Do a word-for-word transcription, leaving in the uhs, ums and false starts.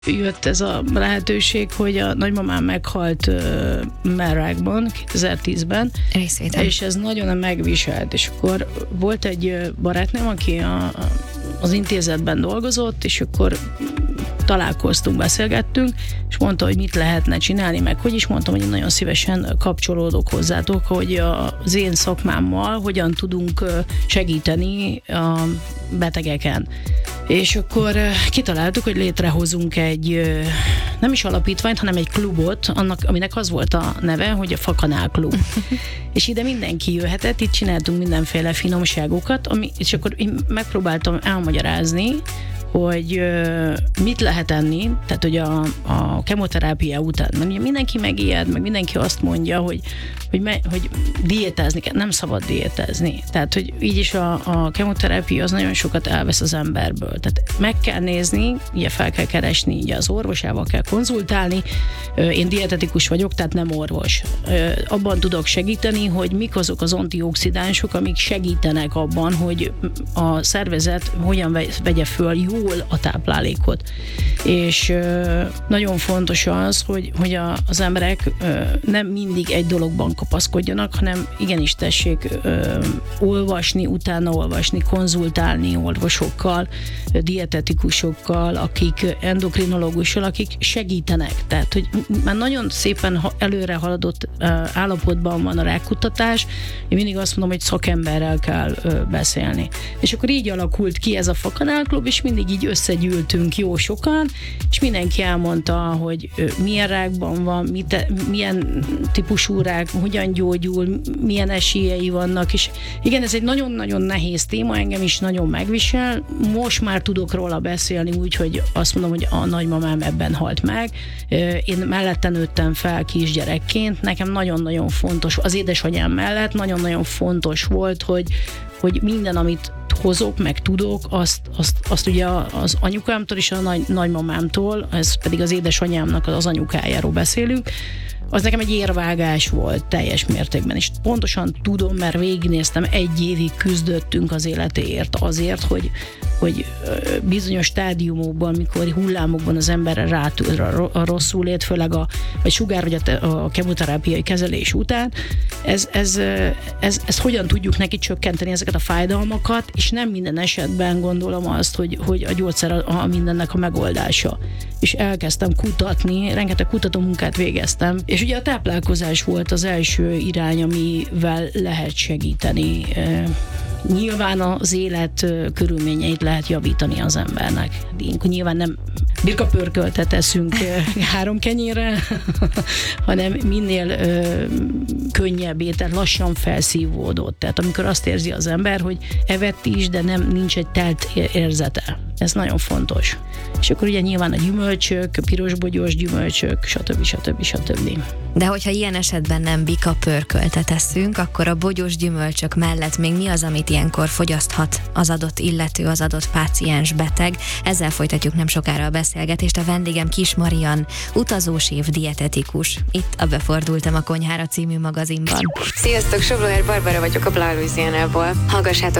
Jött ez a lehetőség, hogy a nagymamám meghalt uh, Melrákban kétezer-tízben, Részvétel. És ez nagyon megviselt, és akkor volt egy barátnőm, aki a, az intézetben dolgozott, és akkor találkoztunk, beszélgettünk, és mondta, hogy mit lehetne csinálni, meg hogy is mondtam, hogy én nagyon szívesen kapcsolódok hozzátok, hogy az én szakmámmal hogyan tudunk segíteni a betegeken. És akkor kitaláltuk, hogy létrehozunk egy nem is alapítványt, hanem egy klubot, annak, aminek az volt a neve, hogy a Fakanál Klub. És ide mindenki jöhetett, itt csináltunk mindenféle finomságokat, ami, és akkor én megpróbáltam elmagyarázni, hogy uh, mit lehet enni, tehát hogy a, a kemoterápia után, mert ugye mindenki megijed, meg mindenki azt mondja, hogy, hogy, me, hogy diétázni kell, nem szabad diétázni. Tehát, hogy így is a, a kemoterápia az nagyon sokat elvesz az emberből. Tehát meg kell nézni, ugye fel kell keresni, ugye az orvosával kell konzultálni. Én dietetikus vagyok, tehát nem orvos. Abban tudok segíteni, hogy mik azok az antioxidánsok, amik segítenek abban, hogy a szervezet hogyan vegye föl jó a táplálékot. És nagyon fontos az, hogy, hogy a, az emberek nem mindig egy dologban kapaszkodjanak, hanem igenis tessék olvasni, utána olvasni, konzultálni orvosokkal, dietetikusokkal, akik endokrinológussal, akik segítenek. Tehát, hogy már nagyon szépen előre haladott állapotban van a rákkutatás, én mindig azt mondom, hogy szakemberrel kell beszélni. És akkor így alakult ki ez a Fakanál Klub, és mindig így összegyűltünk jó sokan, és mindenki elmondta, hogy milyen rákban van, mit, milyen típusú rák, hogyan gyógyul, milyen esélyei vannak, és igen, ez egy nagyon-nagyon nehéz téma, engem is nagyon megvisel. Most már tudok róla beszélni úgy, hogy azt mondom, hogy a nagymamám ebben halt meg. Én mellette nőttem fel kisgyerekként, nekem nagyon-nagyon fontos, az édesanyám mellett nagyon-nagyon fontos volt, hogy, hogy minden, amit hozok, meg tudok, azt, azt, azt ugye az anyukámtól és a nagy, nagymamámtól, ez pedig az édesanyámnak az anyukájáról beszélünk, az nekem egy érvágás volt teljes mértékben, és pontosan tudom, mert végignéztem, egy évig küzdöttünk az életéért azért, hogy, hogy bizonyos stádiumokban, mikor hullámokban az emberre rátud a rosszul lét, főleg a, vagy sugár, vagy a, a kemoterápiai kezelés után, ez, ez, ez, ez hogyan tudjuk neki csökkenteni ezeket a fájdalmakat, és nem minden esetben gondolom azt, hogy, hogy a gyógyszer a, a mindennek a megoldása. És elkezdtem kutatni, rengeteg kutatómunkát végeztem, és ugye a táplálkozás volt az első irány, amivel lehet segíteni. Nyilván az élet körülményeit lehet javítani az embernek. Nyilván nem birkapörköltet eszünk három kenyérre, hanem minél ö, könnyebb étel, lassan felszívódott. Tehát amikor azt érzi az ember, hogy evett is, de nem nincs egy telt érzete. Ez nagyon fontos. És akkor ugye nyilván a gyümölcsök, a pirosbogyós gyümölcsök, stb. stb. stb. De hogyha ilyen esetben nem bika pörköltet eszünk, akkor a bogyós gyümölcsök mellett még mi az, amit ilyenkor fogyaszthat az adott illető, az adott páciens beteg? Ezzel folytatjuk nem sokára a beszélgetést. A vendégem Kiss Marian, utazóséf, dietetikus. Itt a Befordultam a konyhára című magazinban. Sziasztok, Sobloher Barbara vagyok a Blau Louisianából. Hallgassátok